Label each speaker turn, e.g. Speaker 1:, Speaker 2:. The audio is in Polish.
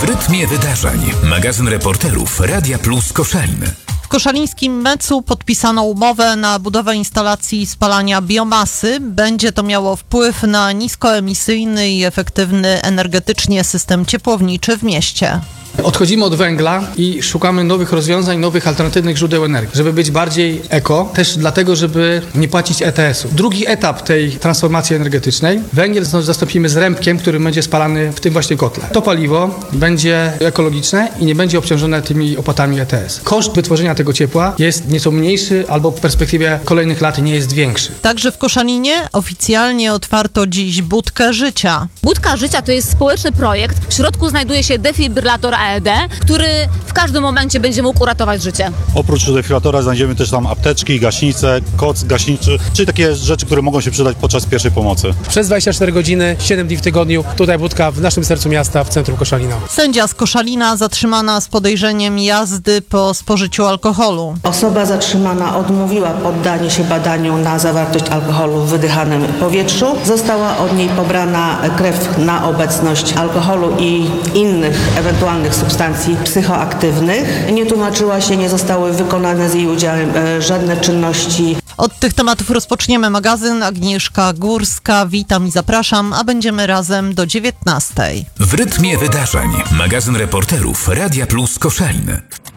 Speaker 1: rytmie wydarzeń. Magazyn reporterów Radia Plus Koszalin.
Speaker 2: W koszalińskim MEC-u podpisano umowę na budowę instalacji spalania biomasy. Będzie to miało wpływ na niskoemisyjny i efektywny energetycznie system ciepłowniczy w mieście.
Speaker 3: Odchodzimy od węgla i szukamy nowych rozwiązań, nowych alternatywnych źródeł energii, żeby być bardziej eko, też dlatego, żeby nie płacić ETS-u. Drugi etap tej transformacji energetycznej, węgiel zastąpimy zrębkiem, który będzie spalany w tym właśnie kotle. To paliwo będzie ekologiczne i nie będzie obciążone tymi opłatami ETS. Koszt wytworzenia tego ciepła jest nieco mniejszy albo w perspektywie kolejnych lat nie jest większy.
Speaker 2: Także w Koszalinie oficjalnie otwarto dziś Budkę Życia.
Speaker 4: Budka Życia to jest społeczny projekt. W środku znajduje się defibrylator AED, który w każdym momencie będzie mógł uratować życie.
Speaker 5: Oprócz defibrylatora znajdziemy też tam apteczki, gaśnice, koc gaśniczy, czyli takie rzeczy, które mogą się przydać podczas pierwszej pomocy.
Speaker 6: Przez 24 godziny, 7 dni w tygodniu, tutaj budka w naszym sercu miasta, w centrum Koszalina.
Speaker 2: Sędzia z Koszalina zatrzymana z podejrzeniem jazdy po spożyciu alkoholu.
Speaker 7: Osoba zatrzymana odmówiła poddanie się badaniu na zawartość alkoholu w wydychanym powietrzu. Została od niej pobrana krew na obecność alkoholu i innych ewentualnych substancji psychoaktywnych. Nie tłumaczyła się, nie zostały wykonane z jej udziałem żadne czynności.
Speaker 2: Od tych tematów rozpoczniemy magazyn. Agnieszka Górska, witam i zapraszam, a będziemy razem do 19:00.
Speaker 1: W rytmie wydarzeń. Magazyn reporterów Radia Plus Koszalin.